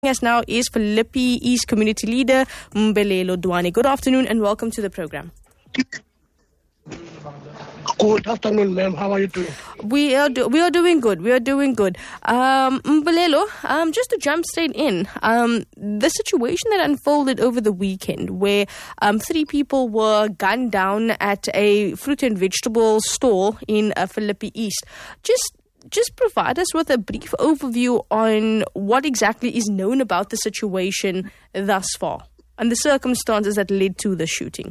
Yes, now is Philippi East Community Leader Mbelelo Dwane. Good afternoon and welcome to the program. Good afternoon, ma'am. How are you doing? We are doing good. Mbelelo, just to jump straight in, the situation that unfolded over the weekend where 3 people were gunned down at a fruit and vegetable stall in Philippi East. Just provide us with a brief overview on what exactly is known about the situation thus far and the circumstances that led to the shooting.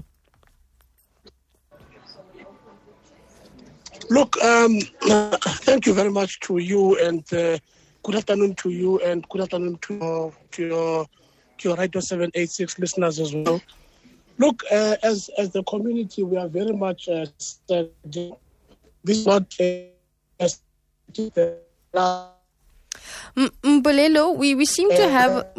Look, thank you very much to you, and good afternoon to you, and good afternoon to your Radio 786 listeners as well. Look, as the community, we are very much studying. This is not Mbelelo, we seem to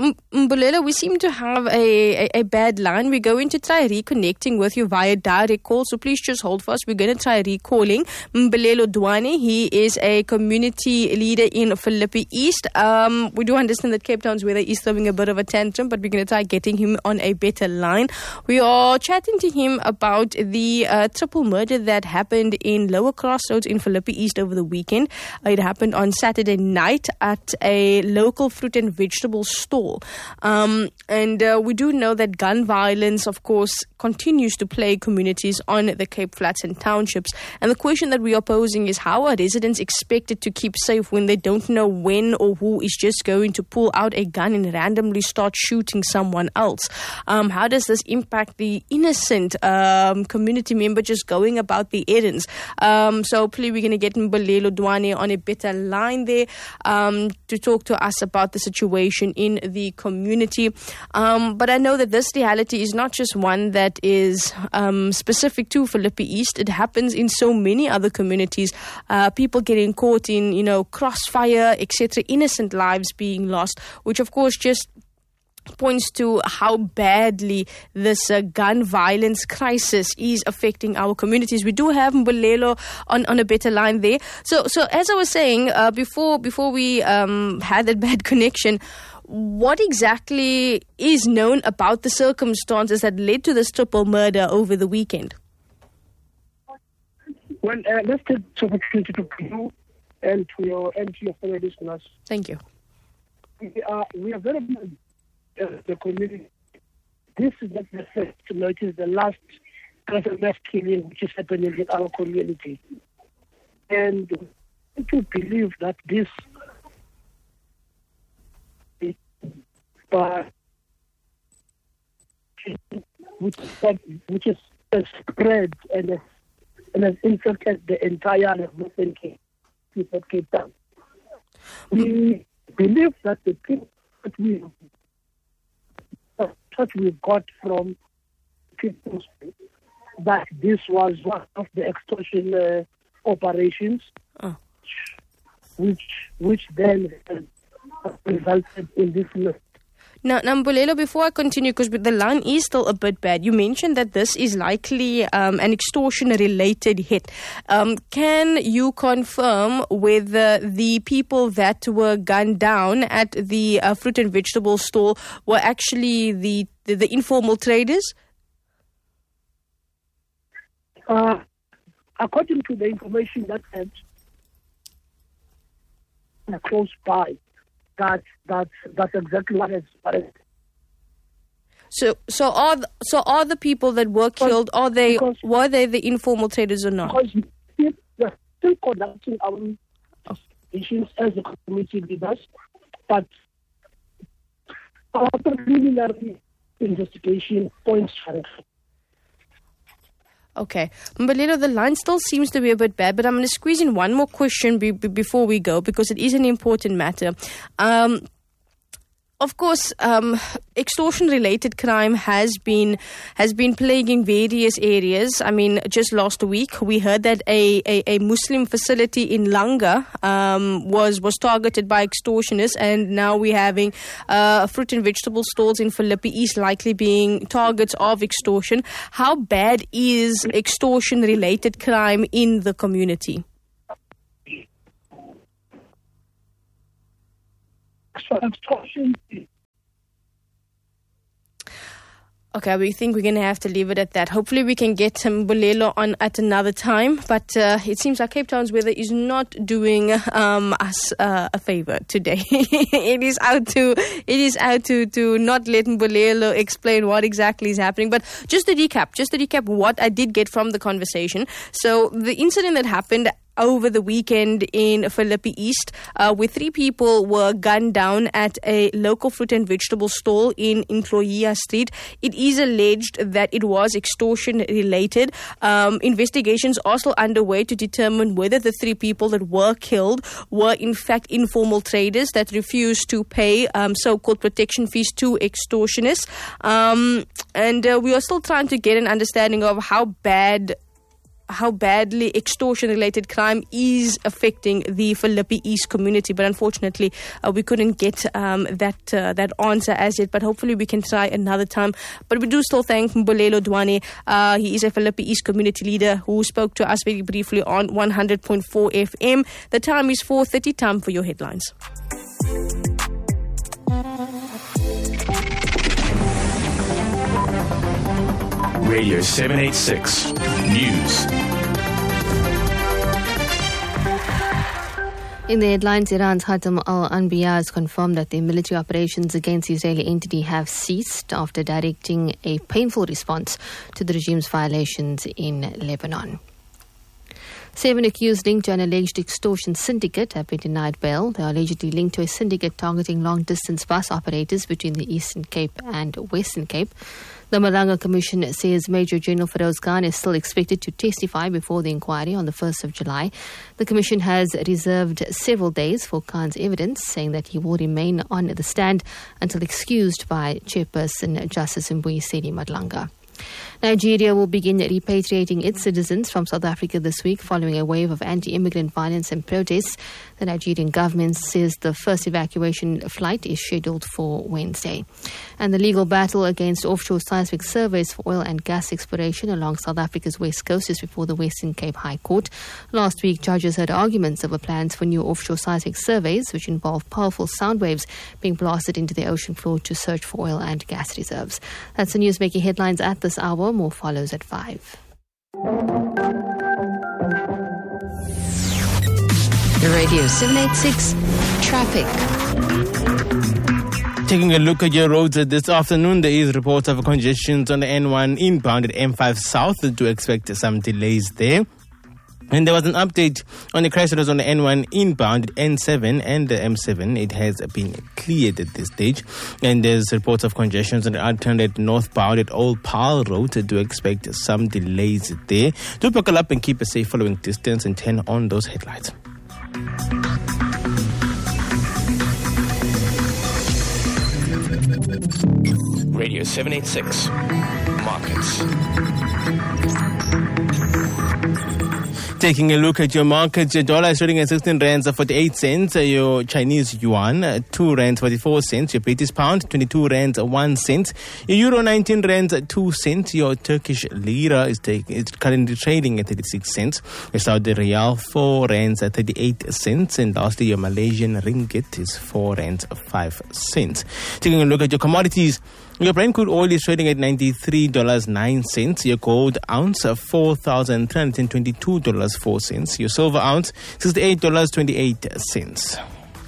have a bad line. We're going to try reconnecting with you via direct call, so please just hold for us. We're going to try recalling Mbelelo Dwane. He is a community leader in Philippi East. We do understand that Cape Town's weather is throwing a bit of a tantrum, but we're going to try getting him on a better line. We are chatting to him about the triple murder that happened in Lower Crossroads in Philippi East over the weekend. It happened on Saturday night at a local fruit and vegetable stall. And we do know that gun violence, of course, continues to plague communities on the Cape Flats and townships. And the question that we are posing is, how are residents expected to keep safe when they don't know when or who is just going to pull out a gun and randomly start shooting someone else? How does this impact the innocent community member just going about the errands? So please, we're going to get Mbelelo Dwane on a better line there to talk to us about the situation in the community. But I know that this reality is not just one that is specific to Philippi East. It happens in so many other communities. People getting caught in, crossfire, etc., innocent lives being lost, which of course just points to how badly this gun violence crisis is affecting our communities. We do have Mbelelo on a better line there. So as I was saying before we had that bad connection, what exactly is known about the circumstances that led to this triple murder over the weekend? Well, let's take this opportunity to you and to your fellow listeners. Thank you. We are very much the community. This is not the first, it is the last mass killing which is happening in our community. And to believe that this which is spread and has infected the entire Western Cape Town. We believe that the people that we got from people that this was one of the extortion operations, which then resulted in this. Now, Mbelelo, before I continue, because the line is still a bit bad, you mentioned that this is likely an extortion-related hit. Can you confirm whether the people that were gunned down at the fruit and vegetable stall were actually the informal traders? According to the information that had close by, that's exactly what is. So are the people that were killed, were they the informal traders or not? Because we are still conducting our investigations as a community leaders, but our preliminary investigation points to. Okay. Mbelelo, the line still seems to be a bit bad, but I'm going to squeeze in one more question before we go, because it is an important matter. Of course, extortion-related crime has been plaguing various areas. I mean, just last week we heard that a Muslim facility in Langa was targeted by extortionists, and now we're having fruit and vegetable stalls in Philippi East likely being targets of extortion. How bad is extortion-related crime in the community? So extortion Okay, we think we're going to have to leave it at that. Hopefully we can get Mbulelo on at another time. But it seems like Cape Town's weather is not doing us a favor today. It is out to not let Mbulelo explain what exactly is happening. But just to recap what I did get from the conversation. So the incident that happened over the weekend in Philippi East, where 3 people were gunned down at a local fruit and vegetable stall in Incloia Street. It is alleged that it was extortion related. Investigations are still underway to determine whether the 3 people that were killed were in fact informal traders that refused to pay so-called protection fees to extortionists. And we are still trying to get an understanding of how badly extortion-related crime is affecting the Philippi East community. But unfortunately, we couldn't get that answer as yet. But hopefully we can try another time. But we do still thank Mbulelo Dwane. He is a Philippi East community leader who spoke to us very briefly on 100.4 FM. The time is 4:30. Time for your headlines. Radio 786 News. In the headlines, Iran's Khatam al-Anbiya has confirmed that their military operations against the Israeli entity have ceased after directing a painful response to the regime's violations in Lebanon. 7 accused linked to an alleged extortion syndicate have been denied bail. They are allegedly linked to a syndicate targeting long-distance bus operators between the Eastern Cape and Western Cape. The Malanga Commission says Major General Feroz Khan is still expected to testify before the inquiry on the 1st of July. The Commission has reserved several days for Khan's evidence, saying that he will remain on the stand until excused by Chairperson Justice Mbuyiseni Madlanga. Nigeria will begin repatriating its citizens from South Africa this week following a wave of anti-immigrant violence and protests. The Nigerian government says the first evacuation flight is scheduled for Wednesday. And the legal battle against offshore seismic surveys for oil and gas exploration along South Africa's west coast is before the Western Cape High Court. Last week, judges heard arguments over plans for new offshore seismic surveys, which involve powerful sound waves being blasted into the ocean floor to search for oil and gas reserves. That's the news making headlines at this hour. More follows at 5. Radio 786 Traffic. Taking a look at your roads this afternoon, there is reports of congestions on the N1 inbound at M5 South. Do expect some delays there. And there was an update on the crash that was on the N1 inbound, N7 and the M7. It has been cleared at this stage. And there's reports of congestions on the alternate northbound at Old Paarl Road. Do expect some delays there. Do buckle up and keep a safe following distance and turn on those headlights. Radio 786 Markets. Taking a look at your markets, your dollar is trading at 16 rands 48 cents. Your Chinese yuan 2 rands 44 cents. Your British pound 22 rands 1 cent. Your euro 19 rands 2 cents. Your Turkish lira is currently trading at 36 cents. Your Saudi riyal 4 rands 38 cents. And lastly, your Malaysian ringgit is 4 rands 5 cents. Taking a look at your commodities. Your Brent crude oil is trading at $93.09. Your gold ounce $4,322.04. Your silver ounce $68.28.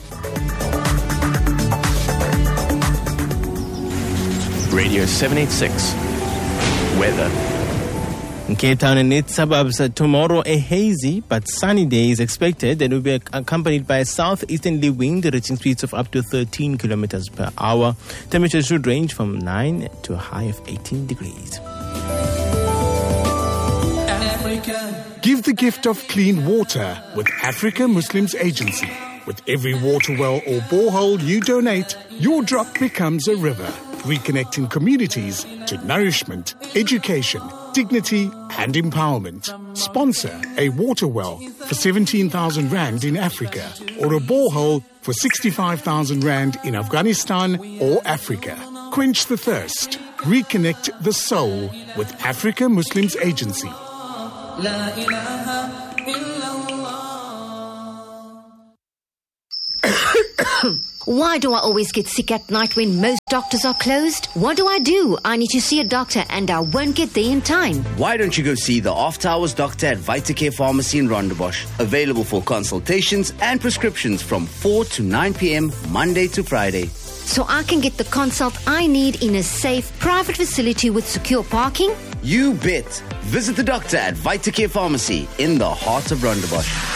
Radio 786 Weather. In Cape Town and its suburbs, tomorrow a hazy but sunny day is expected and will be accompanied by a southeasterly wind reaching speeds of up to 13 kilometers per hour. Temperatures should range from 9 to a high of 18 degrees. Africa. Give the gift of clean water with Africa Muslims Agency. With every water well or borehole you donate, your drop becomes a river, reconnecting communities to nourishment, education, dignity and empowerment. Sponsor a water well for 17,000 Rand in Africa or a borehole for 65,000 Rand in Afghanistan or Africa. Quench the thirst. Reconnect the soul with Africa Muslims Agency. La ilaha illallah. Why do I always get sick at night when most doctors are closed? What do? I need to see a doctor and I won't get there in time. Why don't you go see the After Hours doctor at Vitacare Pharmacy in Rondebosch? Available for consultations and prescriptions from 4 to 9 p.m. Monday to Friday. So I can get the consult I need in a safe, private facility with secure parking? You bet. Visit the doctor at Vitacare Pharmacy in the heart of Rondebosch.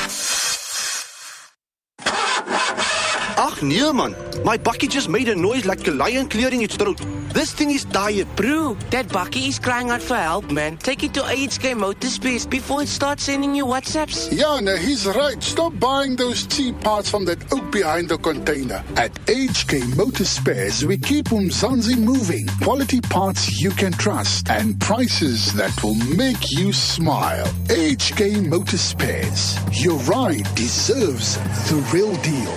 Ach nee man, my bakkie just made a noise like a lion clearing its throat. This thing is tired. Bro, that bakkie is crying out for help, man. Take it to HK Motorspares before it starts sending you WhatsApps. Yeah, no, he's right. Stop buying those cheap parts from that oak behind the container. At HK Motorspares, we keep Umzansi moving. Quality parts you can trust and prices that will make you smile. HK Motorspares. Your ride deserves the real deal.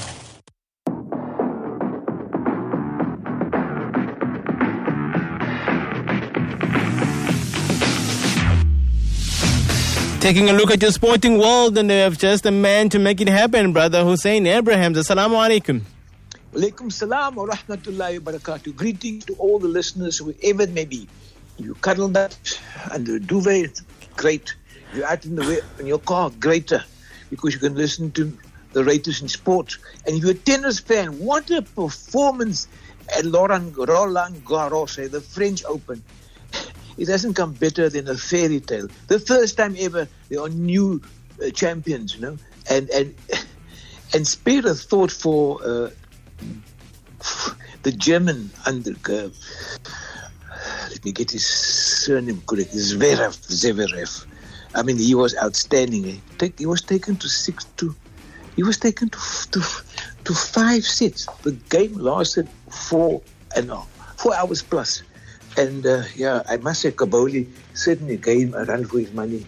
Taking a look at your sporting world, and they have just a man to make it happen, brother Hussein Abrahams. Assalamu alaikum. Alaikum salam wa rahmatullahi wa barakatuh. Greetings to all the listeners, wherever it may be. You cuddled up under the duvet, great. You're out in your car, greater, because you can listen to the latest in sports. And if you're a tennis fan, what a performance at Roland Garros, the French Open. It doesn't come better than a fairy tale. The first time ever there are new champions, and spare a thought for the German let me get his surname correct. Zverev. I mean, he was outstanding. He was taken to 6-2. He was taken to 5 sets. The game lasted 4 hours plus. And I must say, Kaboli certainly gave him a run for his money.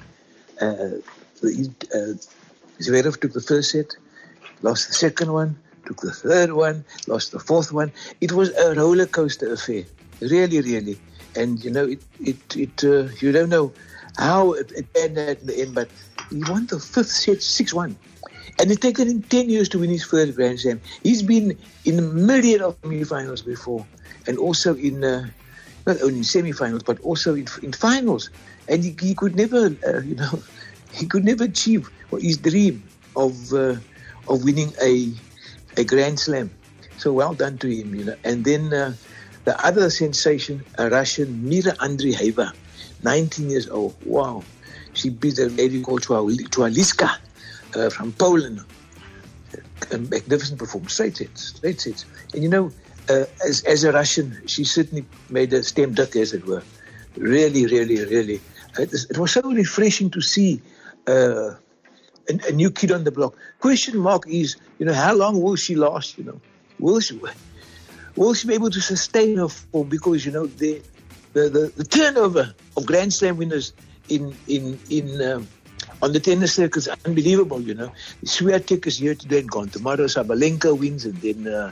Zverev took the first set, lost the second one, took the third one, lost the fourth one. It was a roller coaster affair, really, really. And you don't know how it ended at the end, but he won the fifth set 6-1. And it's taken him 10 years to win his first Grand Slam. He's been in a myriad of semi-finals before, and also in not only in semi-finals but also in finals. And he could never, he could never achieve his dream of winning a Grand Slam. So well done to him, And then the other sensation, a Russian, Mira Andreeva, 19 years old. Wow. She beat a lady called Tualiska from Poland. A magnificent performance. Straight sets. And as a Russian, she certainly made a stem duck, as it were. Really, really, really. It was so refreshing to see a new kid on the block. Question mark is, how long will she last? Will she be able to sustain her form? Because the turnover of Grand Slam winners in on the tennis circuit is unbelievable. Swiatek is here today and gone tomorrow. Sabalenka wins, and then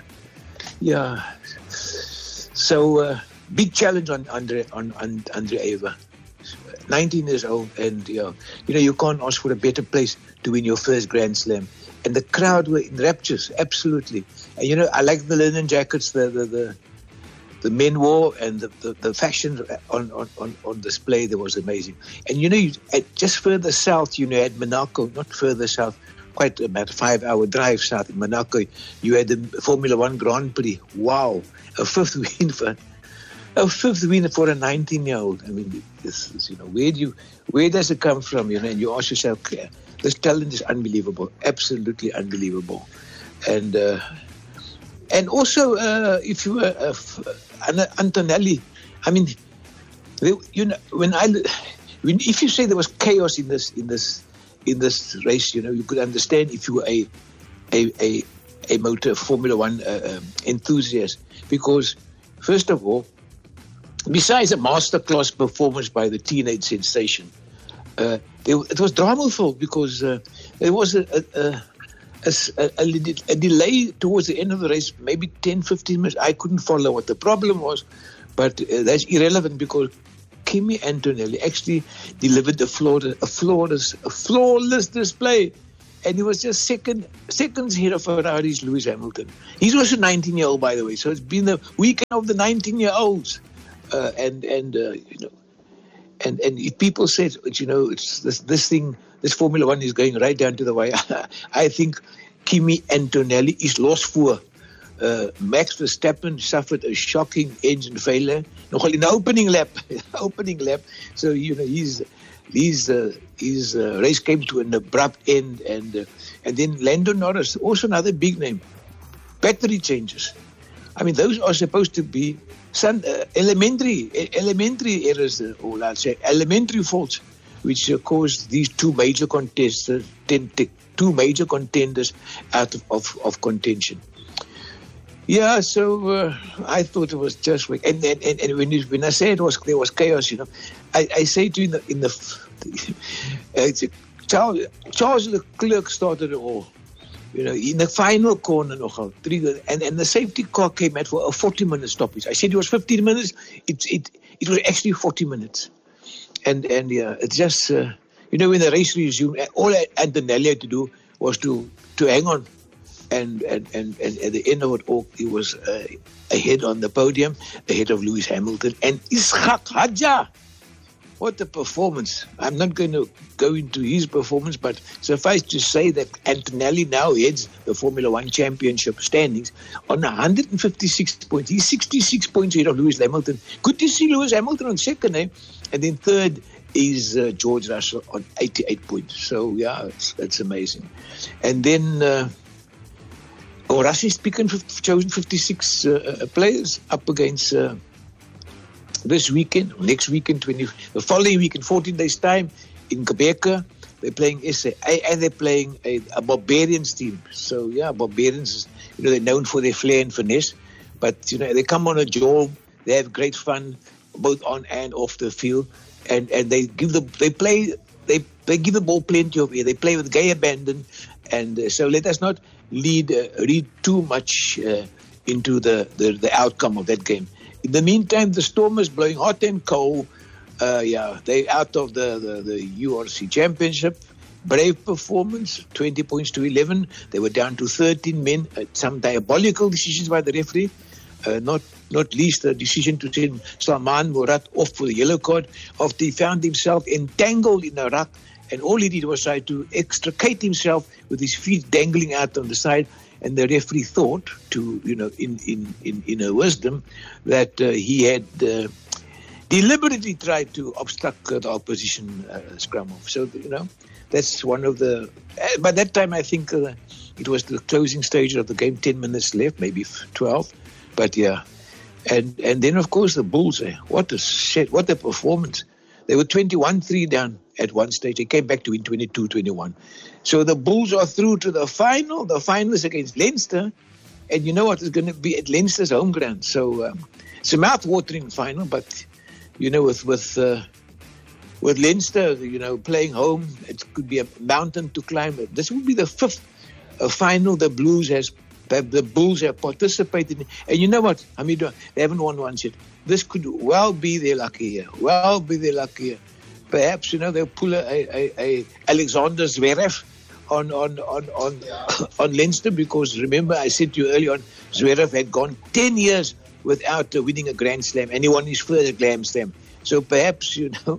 So big challenge on Andreeva. 19 years old, and you can't ask for a better place to win your first Grand Slam. And the crowd were in raptures, absolutely. And I like the linen jackets the men wore, and the fashion on display there was amazing. And just further south, you had Monaco, not further south, quite about a 5-hour drive south in Monaco. You had the Formula One Grand Prix. Wow, a fifth win for a 19-year-old. I mean, this is, where does it come from? And you ask yourself, this talent is unbelievable, absolutely unbelievable. And also, if you were Antonelli, I mean, if you say there was chaos in this race, you could understand if you were a motor Formula One enthusiast, because first of all, besides a masterclass performance by the teenage sensation, it was dramaful because there was a delay towards the end of the race, maybe 10-15 minutes. I couldn't follow what the problem was, but that's irrelevant because Kimi Antonelli actually delivered a flawless display. and he was just seconds ahead of Ferrari's Lewis Hamilton. He's also 19-year-old, by the way. So it's been the weekend of the 19-year-olds, and if people said, it's this Formula One is going right down to the wire. I think Kimi Antonelli is lost for. Max Verstappen suffered a shocking engine failure. Nogal in the opening lap. So his race came to an abrupt end, and then Lando Norris, also another big name. Battery changes. I mean, those are supposed to be elementary errors, or I'll say elementary faults, which caused these two major contenders out of contention. Yeah, so I thought it was just weak. And when I say there was chaos, I say to you in the Charles Leclerc started it all. In the final corner, and the safety car came out for a 40-minute stoppage. I said it was 15 minutes. It was actually 40 minutes. And yeah, it's just when the race resumed, all Antonelli had to do was to hang on. And at the end of it all, he was ahead on the podium, ahead of Lewis Hamilton and Ishaq Hadja. What a performance. I'm not going to go into his performance, but suffice to say that Antonelli now heads the Formula One Championship standings on 156 points. He's 66 points ahead of Lewis Hamilton. Good to see Lewis Hamilton on second, And then third is George Russell on 88 points. So, yeah, it's amazing. And then... Russia's chosen 56 players up against this weekend, next weekend, the following week in 14 days' time in Quebec. They're playing SA, and they're playing a Barbarians team. So, yeah, Barbarians, they're known for their flair and finesse. But, they come on a job, they have great fun, both on and off the field, and they give the ball plenty of air. They play with gay abandon, and so let us not read too much into the outcome of that game. In the meantime, the storm is blowing hot and cold. They're out of the URC Championship. Brave performance, 20 points to 11. They were down to 13 men. Some diabolical decisions by the referee. Not least the decision to send Salman Murat off for the yellow card after he found himself entangled in a ruck. And all he did was try to extricate himself with his feet dangling out on the side. And the referee thought, in her wisdom, that he had deliberately tried to obstruct the opposition scrum off. So, that's one of the... by that time, I think it was the closing stage of the game, 10 minutes left, maybe 12. But, yeah. And then, of course, the Bulls, what a performance. They were 21-3 down at one stage. They came back to win 22-21. So the Bulls are through to the final. The final is against Leinster. And you know what? It's going to be at Leinster's home ground. So it's a mouth-watering final. But, with Leinster, playing home, it could be a mountain to climb. This will be the fifth final the Bulls have participated in. And you know what, Hamidu? They haven't won once yet. This could well be their lucky year. Perhaps, they'll pull a Alexander Zverev on Leinster, because remember I said to you earlier on, Zverev had gone 10 years without winning a Grand Slam, and he won his first Grand Slam. So perhaps,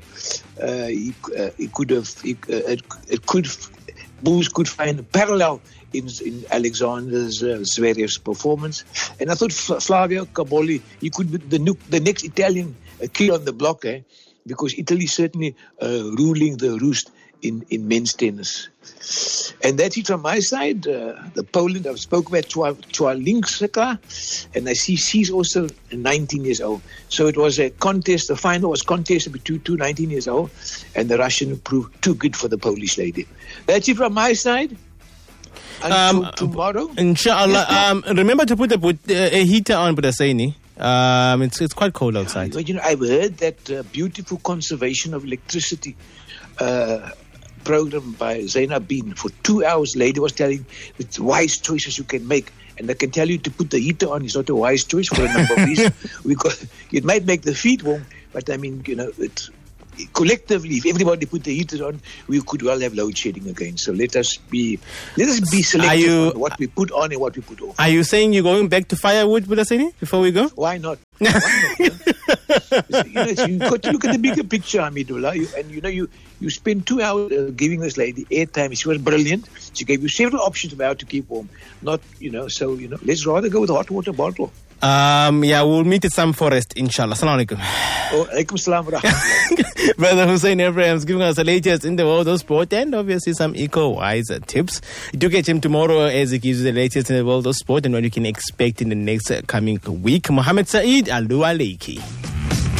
Bulls could find a parallel in Alexander Zverev's performance. And I thought Flavio Caboli, he could be the next Italian kid on the block, because Italy certainly ruling the roost in men's tennis. And that's it from my side. The Poland, I've spoken about Chwalinska, and I see she's also 19 years old. So it was a contest, the final was contested between two 19 years old, and the Russian proved too good for the Polish lady. That's it from my side. Until tomorrow. Inshallah. Remember to put a heater on, Budaseni. It's quite cold outside. But, I've heard that beautiful conservation of electricity program by Zainab Bin for 2 hours. Lady was telling the wise choices you can make. And I can tell you to put the heater on is not a wise choice for a number of reasons. It might make the feet warm, but I mean, collectively, if everybody put the heaters on, we could well have load shedding again. So let us be selective on what we put on and what we put off. Are you saying you're going back to firewood, Bulasini, before we go? Why not? You got to look at the bigger picture, Hamidullah. You spend 2 hours giving this lady airtime. She was brilliant. She gave you several options of how to keep warm. Let's rather go with a hot water bottle. We'll meet at some forest, inshallah. Assalamu alaikum. Alaikum salam wa rahmatullah. Brother Hussein Abraham is giving us the latest in the world of sport and obviously some eco-wise tips. Do catch him tomorrow as he gives you the latest in the world of sport and what you can expect in the next coming week. Mohammed Saeed, Alu Alaiki.